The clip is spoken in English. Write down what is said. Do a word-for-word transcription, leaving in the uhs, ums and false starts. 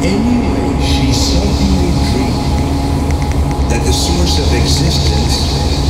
Anyway, she suddenly dreamed that the source of existence